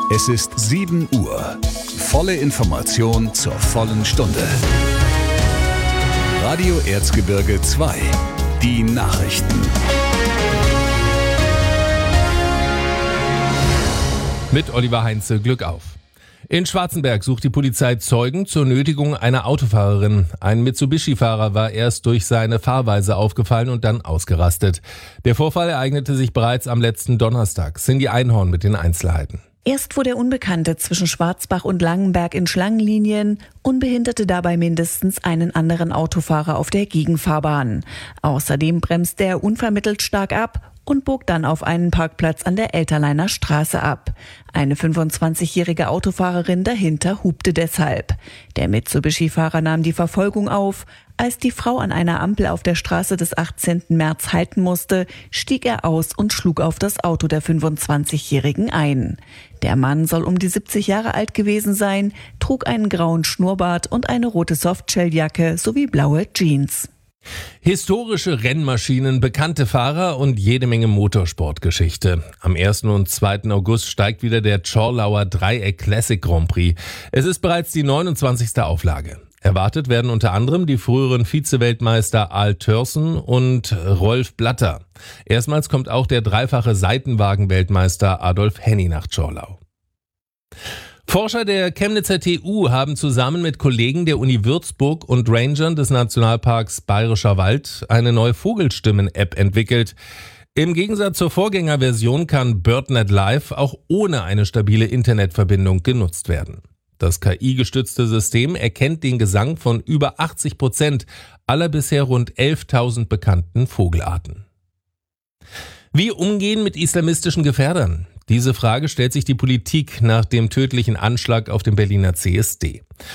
Es ist 7 Uhr. Volle Information zur vollen Stunde. Radio Erzgebirge 2. Die Nachrichten. Mit Oliver Heinze, Glück auf. In Schwarzenberg sucht die Polizei Zeugen zur Nötigung einer Autofahrerin. Ein Mitsubishi-Fahrer war erst durch seine Fahrweise aufgefallen und dann ausgerastet. Der Vorfall ereignete sich bereits am letzten Donnerstag. Cindy Einhorn mit den Einzelheiten. Erst fuhr der Unbekannte zwischen Schwarzbach und Langenberg in Schlangenlinien und behinderte dabei mindestens einen anderen Autofahrer auf der Gegenfahrbahn. Außerdem bremste er unvermittelt stark ab und bog dann auf einen Parkplatz an der Elterleiner Straße ab. Eine 25-jährige Autofahrerin dahinter hupte deshalb. Der Mitsubishi-Fahrer nahm die Verfolgung auf. Als die Frau an einer Ampel auf der Straße des 18. März halten musste, stieg er aus und schlug auf das Auto der 25-Jährigen ein. Der Mann soll um die 70 Jahre alt gewesen sein, trug einen grauen Schnurrbart und eine rote Softshelljacke sowie blaue Jeans. Historische Rennmaschinen, bekannte Fahrer und jede Menge Motorsportgeschichte. Am 1. und 2. August steigt wieder der Zschorlauer Dreieck Classic Grand Prix. Es ist bereits die 29. Auflage. Erwartet werden unter anderem die früheren Vize-Weltmeister Al Thörsen und Rolf Blatter. Erstmals kommt auch der dreifache Seitenwagen-Weltmeister Adolf Henny nach Zschorlau. Forscher der Chemnitzer TU haben zusammen mit Kollegen der Uni Würzburg und Rangern des Nationalparks Bayerischer Wald eine neue Vogelstimmen-App entwickelt. Im Gegensatz zur Vorgängerversion kann BirdNet Live auch ohne eine stabile Internetverbindung genutzt werden. Das KI-gestützte System erkennt den Gesang von über 80% aller bisher rund 11.000 bekannten Vogelarten. Wie umgehen mit islamistischen Gefährdern? Diese Frage stellt sich die Politik nach dem tödlichen Anschlag auf dem Berliner CSD.